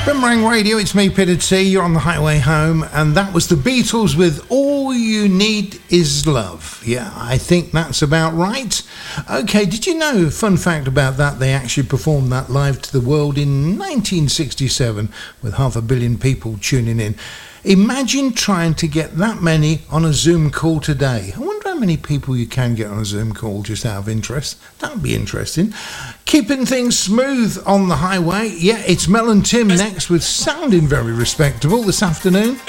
Boomerang Radio, it's me, Peter T. You're on the highway home, and that was the Beatles with All You Need Is Love. Yeah, I think that's about right. Okay, did you know, fun fact about that, they actually performed that live to the world in 1967 with 500 million people tuning in. Imagine trying to get that many on a Zoom call today. I wonder how many people you can get on a Zoom call, just out of interest. That would be interesting. Keeping things smooth on the highway. Yeah, it's Mel and Tim next with Sounding Very Respectable this afternoon.